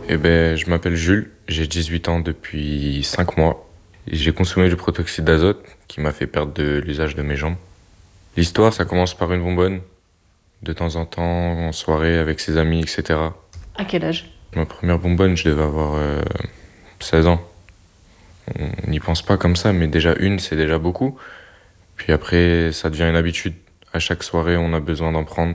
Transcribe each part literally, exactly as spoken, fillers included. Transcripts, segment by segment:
Eh ben, je m'appelle Jules, j'ai dix-huit ans depuis cinq mois. J'ai consommé du protoxyde d'azote qui m'a fait perdre de l'usage de mes jambes. L'histoire, ça commence par une bonbonne, de temps en temps, en soirée avec ses amis, et cetera. À quel âge? Ma première bonbonne, je devais avoir euh, seize ans. On n'y pense pas comme ça, mais déjà une, c'est déjà beaucoup. Puis après, ça devient une habitude. À chaque soirée, on a besoin d'en prendre.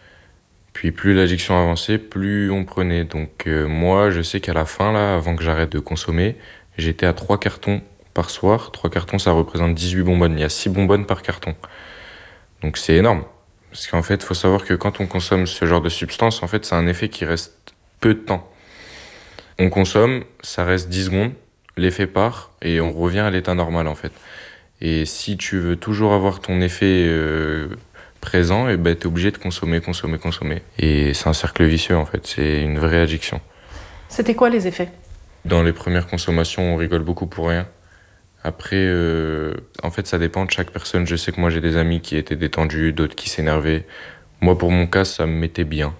Puis plus l'addiction avançait, plus on prenait. Donc euh, moi, je sais qu'à la fin, là, avant que j'arrête de consommer, j'étais à trois cartons par soir. Trois cartons, ça représente dix-huit bonbonnes. Il y a six bonbonnes par carton. Donc c'est énorme. Parce qu'en fait, il faut savoir que quand on consomme ce genre de substance, en fait, c'est un effet qui reste peu de temps. On consomme, ça reste dix secondes, l'effet part et on revient à l'état normal, en fait. Et si tu veux toujours avoir ton effet euh, présent, et ben, tu es obligé de consommer, consommer, consommer. Et c'est un cercle vicieux, en fait. C'est une vraie addiction. C'était quoi les effets? Dans les premières consommations, on rigole beaucoup pour rien. Après, euh, en fait, ça dépend de chaque personne. Je sais que moi, j'ai des amis qui étaient détendus, d'autres qui s'énervaient. Moi, pour mon cas, ça me mettait bien.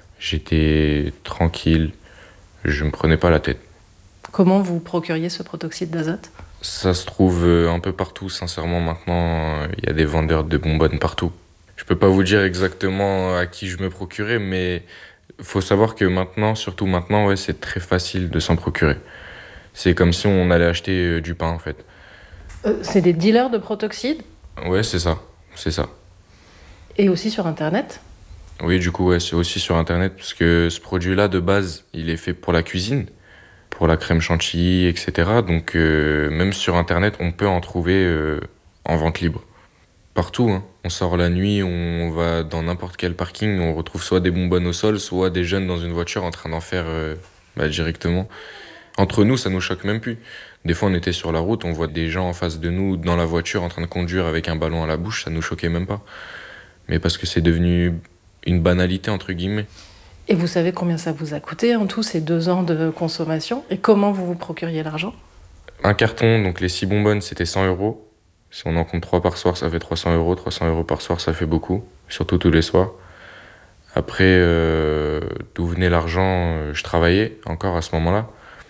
J'étais tranquille. Je me prenais pas la tête. Comment vous procuriez ce protoxyde d'azote? Ça se trouve euh, un peu partout, sincèrement. Maintenant, il y a des vendeurs de bonbonnes partout. Je peux pas vous dire exactement à qui je me procurais, mais faut savoir que maintenant, surtout maintenant, ouais, c'est très facile de s'en procurer. C'est comme si on allait acheter euh, du pain, en fait. Euh, c'est des dealers de protoxyde? Ouais, c'est ça, c'est ça. Et aussi sur Internet? Oui, du coup, ouais, c'est aussi sur Internet, parce que ce produit-là, de base, il est fait pour la cuisine, pour la crème chantilly, et cetera. Donc, euh, même sur Internet, on peut en trouver euh, en vente libre. Partout, hein. On sort la nuit, on va dans n'importe quel parking, on retrouve soit des bonbonnes au sol, soit des jeunes dans une voiture en train d'en faire euh, bah, directement. Entre nous, ça nous choque même plus. Des fois, on était sur la route, on voit des gens en face de nous dans la voiture en train de conduire avec un ballon à la bouche, ça nous choquait même pas. Mais parce que c'est devenu une banalité, entre guillemets. Et vous savez combien ça vous a coûté en tout ces deux ans de consommation? Et comment vous vous procuriez l'argent? Un carton, donc les six bonbonnes, c'était cent euros. Si on en compte trois par soir, ça fait trois cents euros. trois cents euros par soir, ça fait beaucoup, surtout tous les soirs. Après, euh, d'où venait l'argent? Je travaillais encore à ce moment-là.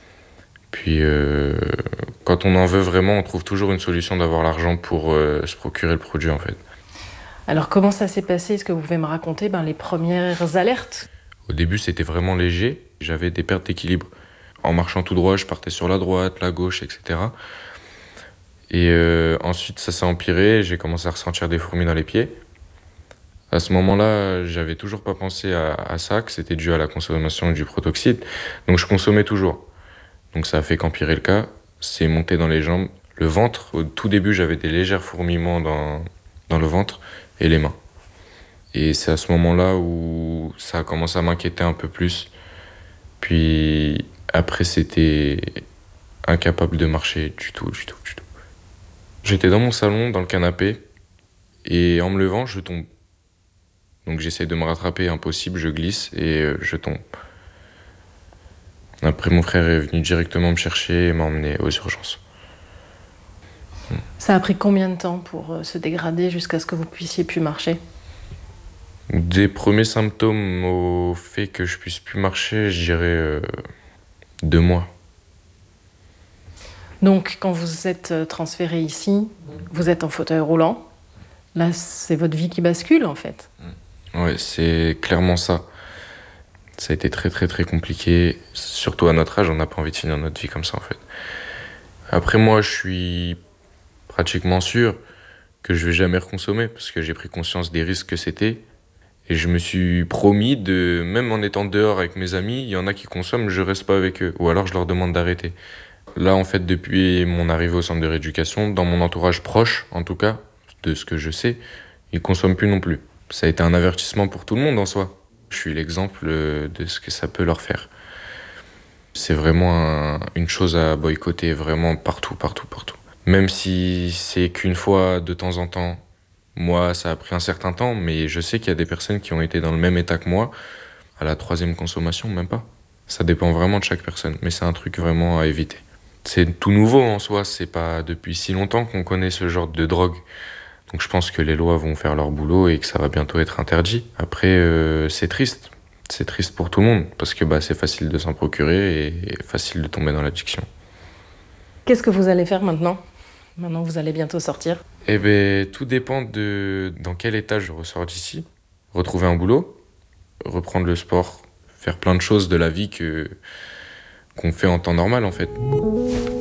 Puis, euh, quand on en veut vraiment, on trouve toujours une solution d'avoir l'argent pour euh, se procurer le produit, en fait. Alors comment ça s'est passé? Est-ce que vous pouvez me raconter ben, les premières alertes? Au début, c'était vraiment léger. J'avais des pertes d'équilibre. En marchant tout droit, je partais sur la droite, la gauche, et cetera. Et euh, ensuite, ça s'est empiré. J'ai commencé à ressentir des fourmis dans les pieds. À ce moment-là, j'avais toujours pas pensé à, à ça, que c'était dû à la consommation du protoxyde. Donc je consommais toujours. Donc ça a fait qu'empirer le cas. C'est monté dans les jambes. Le ventre, au tout début, j'avais des légers fourmillements dans, dans le ventre et les mains. Et c'est à ce moment-là où ça a commencé à m'inquiéter un peu plus. Puis après, c'était incapable de marcher du tout, du tout, du tout. J'étais dans mon salon, dans le canapé, et en me levant, je tombe. Donc j'essaie de me rattraper, impossible, je glisse et euh, je tombe. Après, mon frère est venu directement me chercher et m'a emmené aux urgences. Ça a pris combien de temps pour euh, se dégrader jusqu'à ce que vous puissiez plus marcher? Des premiers symptômes au fait que je puisse plus marcher, je dirais euh, deux mois. Donc quand vous êtes euh, transféré ici, vous êtes en fauteuil roulant. Là, c'est votre vie qui bascule en fait. Ouais, c'est clairement ça. Ça a été très très très compliqué. Surtout à notre âge, on n'a pas envie de finir notre vie comme ça en fait. Après moi, je suis pratiquement sûr que je vais jamais reconsommer parce que j'ai pris conscience des risques que c'était. Et je me suis promis de, même en étant dehors avec mes amis, il y en a qui consomment, je reste pas avec eux. Ou alors je leur demande d'arrêter. Là, en fait, depuis mon arrivée au centre de rééducation, dans mon entourage proche, en tout cas, de ce que je sais, ils consomment plus non plus. Ça a été un avertissement pour tout le monde en soi. Je suis l'exemple de ce que ça peut leur faire. C'est vraiment un, une chose à boycotter, vraiment partout, partout, partout. Même si c'est qu'une fois de temps en temps, moi, ça a pris un certain temps, mais je sais qu'il y a des personnes qui ont été dans le même état que moi, à la troisième consommation, même pas. Ça dépend vraiment de chaque personne, mais c'est un truc vraiment à éviter. C'est tout nouveau en soi, c'est pas depuis si longtemps qu'on connaît ce genre de drogue. Donc je pense que les lois vont faire leur boulot et que ça va bientôt être interdit. Après, euh, c'est triste. c'est triste pour tout le monde parce que bah, c'est facile de s'en procurer et facile de tomber dans l'addiction. Qu'est-ce que vous allez faire maintenant? Maintenant, vous allez bientôt sortir. Eh bien, tout dépend de dans quel état je ressors d'ici. Retrouver un boulot, reprendre le sport, faire plein de choses de la vie que qu'on fait en temps normal en fait.